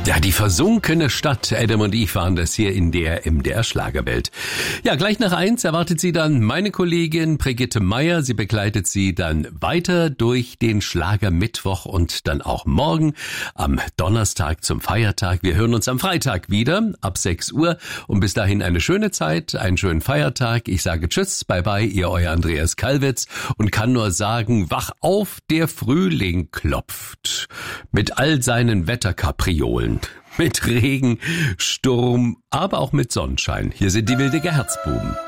Ja, die versunkene Stadt. Adam und Eve waren das hier in der MDR-Schlagerwelt. Ja, gleich nach 1 erwartet Sie dann meine Kollegin Brigitte Meier. Sie begleitet Sie dann weiter durch den Schlagermittwoch und dann auch morgen am Donnerstag zum Feiertag. Wir hören uns am Freitag wieder ab 6 Uhr. Und bis dahin eine schöne Zeit, einen schönen Feiertag. Ich sage Tschüss, bye bye, ihr euer Andreas Kalwitz und kann nur sagen, wach auf, der Frühling klopft. Mit all seinen Wetterkapriolen. Mit Regen, Sturm, aber auch mit Sonnenschein. Hier sind die Wildecker Herzbuben.